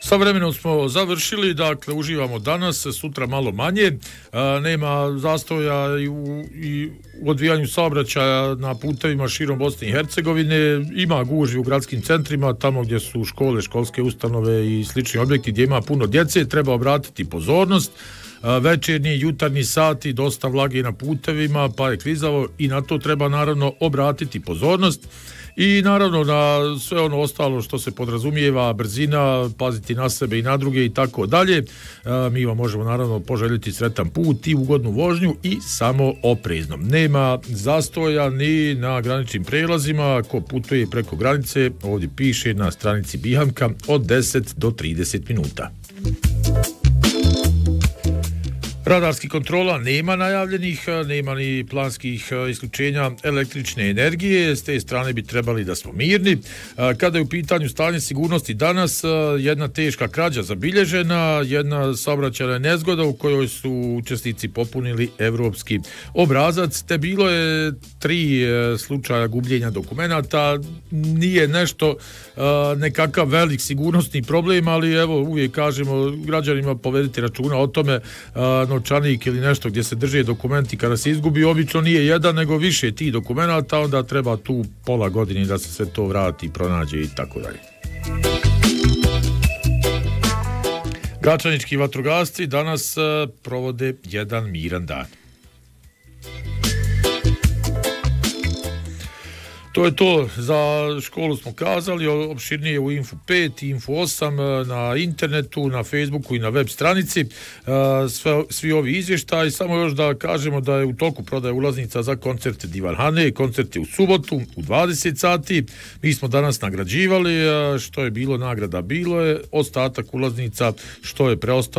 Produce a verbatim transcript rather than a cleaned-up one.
Sa vremenom smo završili, dakle uživamo danas, sutra malo manje, a, nema zastoja i u, i u odvijanju saobraćaja na putevima širom Bosne i Hercegovine, ima gužvi u gradskim centrima, tamo gdje su škole, školske ustanove i slični objekti gdje ima puno djece, treba obratiti pozornost. Večernji, jutarnji sati, dosta vlage na putevima, pa je klizavo i na to treba naravno obratiti pozornost. I naravno na sve ono ostalo što se podrazumijeva, brzina, paziti na sebe i na druge i tako dalje. Mi vam možemo naravno poželjeti sretan put i ugodnu vožnju i samo oprezno. Nema zastoja ni na graničnim prelazima, ko putuje preko granice, ovdje piše na stranici Bihamka od deset do trideset minuta. Radarskih kontrola nema najavljenih, nema ni planskih isključenja električne energije, s te strane bi trebali da smo mirni. Kada je u pitanju stanje sigurnosti danas, jedna teška krađa zabilježena, jedna saobraćajna nezgoda u kojoj su učesnici popunili evropski obrazac, te bilo je tri slučaja gubljenja dokumenata, nije nešto nekakav velik sigurnosni problem, ali evo uvijek kažemo građanima povedite računa o tome, novčanik ili nešto gdje se drže dokumenti kada se izgubi, obično nije jedan nego više tih dokumenata, onda treba tu pola godine da se sve to vrati, pronađe i tako dalje. Gračanički vatrogasci danas provode jedan miran dan. To je to, za školu smo kazali, opširnije u Info pet, Info osam, na internetu, na Facebooku i na web stranici, sve, svi ovi izvještaji, samo još da kažemo da je u toku prodaje ulaznica za koncert Divan Hane, koncert je u subotu u dvadeset sati, mi smo danas nagrađivali, što je bilo nagrada bilo je, ostatak ulaznica što je preostalo